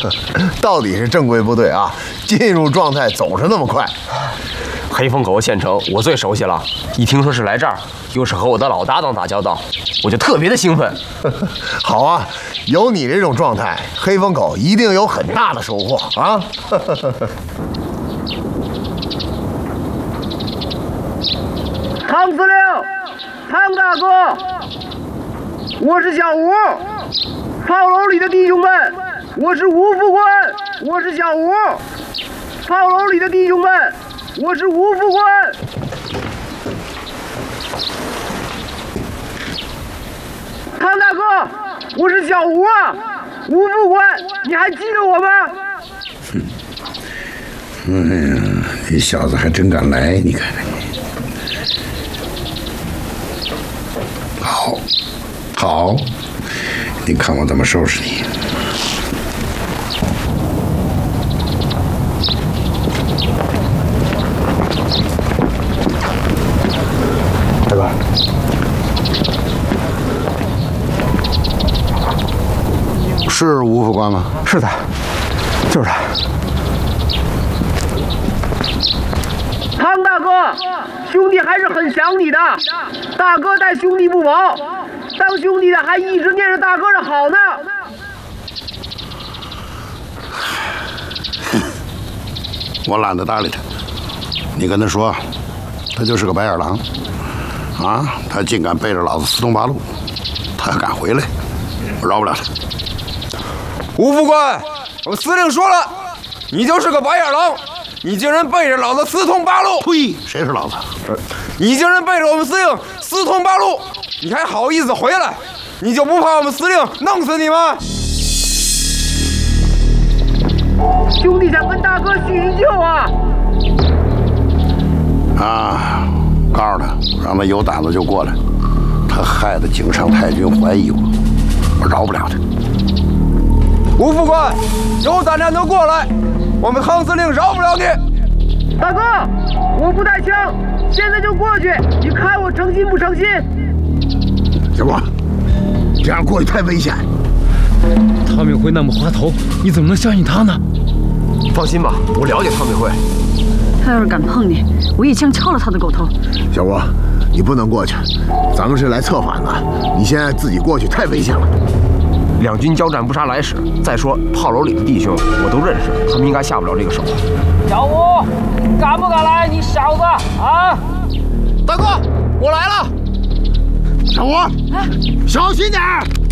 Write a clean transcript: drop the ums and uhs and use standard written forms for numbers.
到底是正规部队啊，进入状态总是那么快。 黑风口县城我最熟悉了，一听说是来这儿，又是和我的老搭档打交道，我就特别的兴奋。 好啊，有你这种状态，黑风口一定有很大的收获啊！ 汤司令，汤大哥，我是小吴。炮楼里的弟兄们，我是吴副官，我是小吴。炮楼里的弟兄们，我是吴副官。汤大哥，我是小吴啊，吴副官，你还记得我吗？ 哎呀，你小子还真敢来，你看看你。好，好，你看我怎么收拾你。 大哥， 是吴副官吗？ 是的，就是他。 汤大哥，兄弟还是很想你的。大哥待兄弟不薄，当兄弟的还一直念着大哥的好呢。 我懒得搭理他。你跟他说，他就是个白眼狼，啊，他竟敢背着老子四通八路，他要敢回来，我饶不了他。 吴副官，我们司令说了，你就是个白眼狼，你竟然背着老子四通八路！ 呸！谁是老子？ 你竟然背着我们司令四通八路，你还好意思回来？你就不怕我们司令弄死你吗？ 兄弟想跟大哥叙叙旧啊！ 啊，告诉他，让他有胆子就过来。他害得井上太君怀疑我，我饶不了他。 吴副官，有胆量就过来，我们汤司令饶不了你。 大哥，我不带枪，现在就过去，你看我诚心不诚心？ 小郭，这样过去太危险。 汤敏辉那么滑头，你怎么能相信他呢？ 放心吧，我了解汤敏辉。 他要是敢碰你，我一枪敲了他的狗头。 小郭，你不能过去，咱们是来策反的，你现在自己过去太危险了。 两军交战不杀来使，再说炮楼里的弟兄我都认识，他们应该下不了这个手。 小吴，敢不敢来？你小子啊！ 大哥，我来了。小吴，小心点儿。